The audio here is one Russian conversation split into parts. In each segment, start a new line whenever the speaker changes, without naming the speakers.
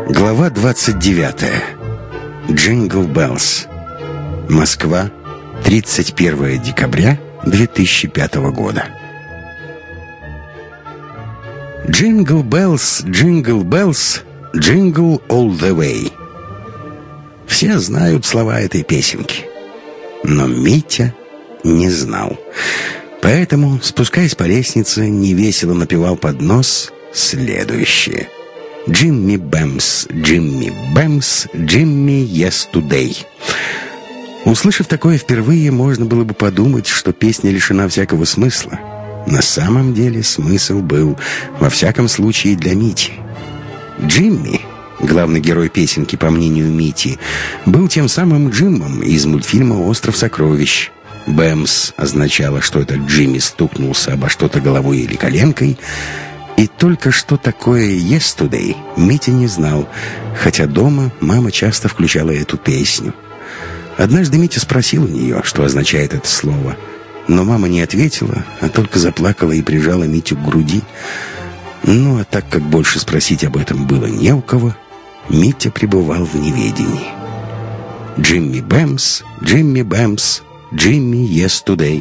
Глава 29. Джингл Беллс. Москва, 31 декабря 2005 года. Джингл Беллс, Джингл Беллс, Джингл All the Way. Все знают слова этой песенки, но Митя не знал. Поэтому, спускаясь по лестнице, невесело напевал под нос следующее: Джимми Бэмс, Джимми Бэмс, Джимми Yesterday. Услышав такое впервые, можно было бы подумать, что песня лишена всякого смысла. На самом деле смысл был, во всяком случае, для Мити. Джимми, главный герой песенки, по мнению Мити, был тем самым Джимом из мультфильма «Остров сокровищ». Бэмс означало, что этот Джимми стукнулся обо что-то головой или коленкой. И только что такое «Yesterday» Митя не знал, хотя дома мама часто включала эту песню. Однажды Митя спросил у нее, что означает это слово, но мама не ответила, а только заплакала и прижала Митю к груди. Ну, а так как больше спросить об этом было не у кого, Митя пребывал в неведении. Джимми Бэмс, Джимми Бэмс, Джимми Yesterday.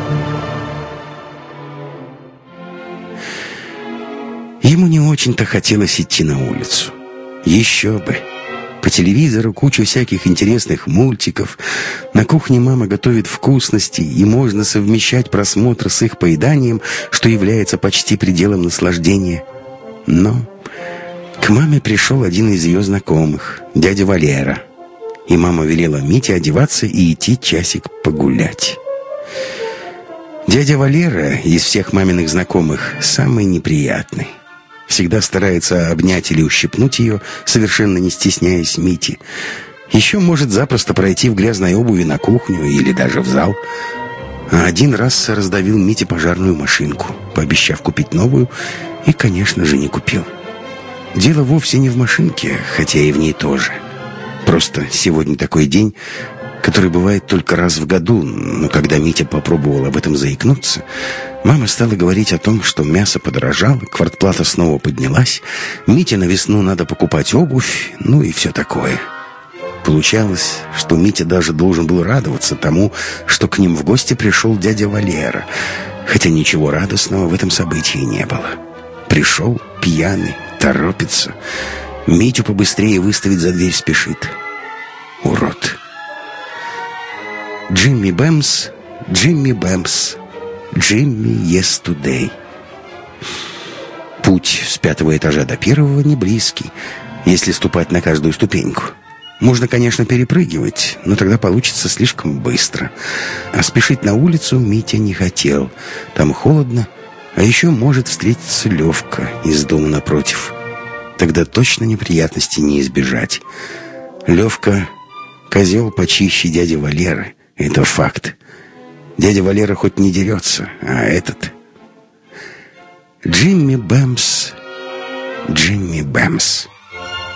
Ему не очень-то хотелось идти на улицу. Еще бы. По телевизору куча всяких интересных мультиков. На кухне мама готовит вкусности, и можно совмещать просмотр с их поеданием, что является почти пределом наслаждения. Но к маме пришел один из ее знакомых, дядя Валера. И мама велела Мите одеваться и идти часик погулять. Дядя Валера из всех маминых знакомых самый неприятный. Всегда старается обнять или ущипнуть ее, совершенно не стесняясь Мити. Еще может запросто пройти в грязной обуви на кухню или даже в зал. А один раз раздавил Мите пожарную машинку, пообещав купить новую, и, конечно же, не купил. Дело вовсе не в машинке, хотя и в ней тоже. Просто сегодня такой день, который бывает только раз в году, но когда Митя попробовал об этом заикнуться, мама стала говорить о том, что мясо подорожало, квартплата снова поднялась, Мите на весну надо покупать обувь, ну и все такое. Получалось, что Митя даже должен был радоваться тому, что к ним в гости пришел дядя Валера, хотя ничего радостного в этом событии не было. Пришел пьяный, торопится, Митю побыстрее выставить за дверь спешит. Урод. Джимми Бэмс, Джимми Бэмс, Джимми Yesterday. Путь с 5-го этажа до 1-го не близкий, если ступать на каждую ступеньку. Можно, конечно, перепрыгивать, но тогда получится слишком быстро. А спешить на улицу Митя не хотел. Там холодно, а еще может встретиться Левка из дома напротив. Тогда точно неприятностей не избежать. Левка — козел почище дяди Валеры. Это факт. Дядя Валера хоть не дерется, а этот... Джимми Бэмс, Джимми Бэмс.